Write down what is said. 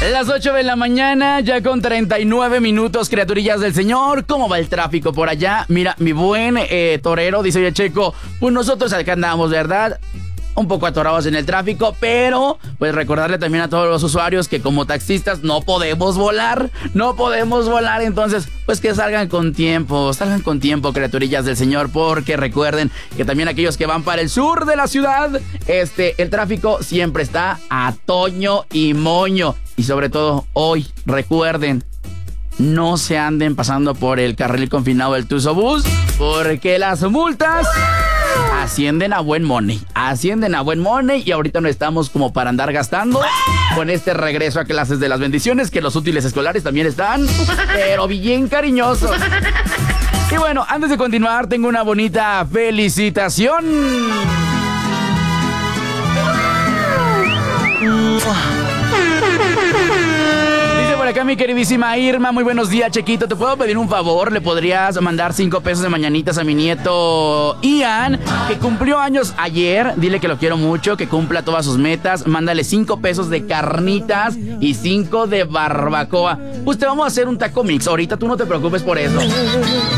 Las 8 de la mañana, ya con 39 minutos, criaturillas del Señor. ¿Cómo va el tráfico por allá? Mira, mi buen torero dice, oye, Checo, pues nosotros acá andamos, ¿verdad? Un poco atorados en el tráfico, pero pues recordarle también a todos los usuarios que como taxistas no podemos volar, entonces pues que salgan con tiempo, criaturillas del Señor, porque recuerden que también aquellos que van para el sur de la ciudad, el tráfico siempre está a toño y moño, y sobre todo hoy, recuerden, no se anden pasando por el carril confinado del Tuzobús, porque las multas ascienden a buen money, y ahorita no estamos como para andar gastando con este regreso a clases de las bendiciones, que los útiles escolares también están, pero bien cariñosos. Y bueno, antes de continuar, tengo una bonita felicitación. Acá mi queridísima Irma, muy buenos días, Chequito. ¿Te puedo pedir un favor? ¿Le podrías mandar 5 pesos de mañanitas a mi nieto Ian, que cumplió años ayer? Dile que lo quiero mucho, que cumpla todas sus metas. Mándale 5 pesos de carnitas y 5 de barbacoa. Pues te vamos a hacer un taco mix. Ahorita tú no te preocupes por eso.